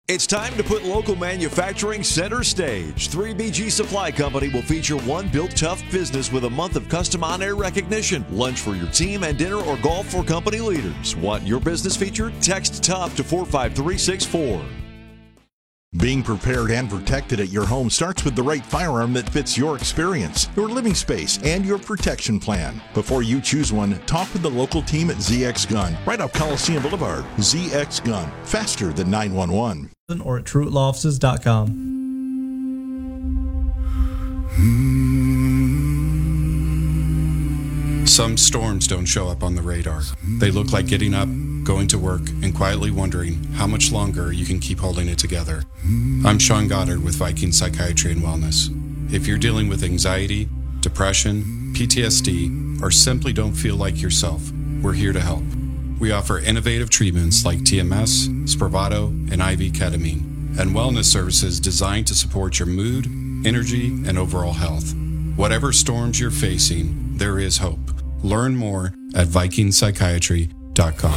It's time to put local manufacturing center stage. 3BG Supply Company will feature one built tough business with a month of custom on-air recognition, lunch for your team, and dinner or golf for company leaders. Want your business featured? Text TOUGH to 45364. Being prepared and protected at your home starts with the right firearm that fits your experience, your living space, and your protection plan. Before you choose one, talk with the local team at ZX Gun, right off Coliseum Boulevard. ZX Gun, faster than 911. Or at TrueLawOffices.com. Some storms don't show up on the radar. They look like getting up, going to work, and quietly wondering how much longer you can keep holding it together. I'm Sean Goddard with Viking Psychiatry and Wellness. If you're dealing with anxiety, depression, PTSD, or simply don't feel like yourself, we're here to help. We offer innovative treatments like TMS, Spravato, and IV ketamine, and wellness services designed to support your mood, energy, and overall health. Whatever storms you're facing, there is hope. Learn more at VikingPsychiatry.com.